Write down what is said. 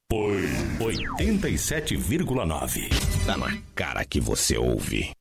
Oi. 87,9. Tá na cara que você ouve.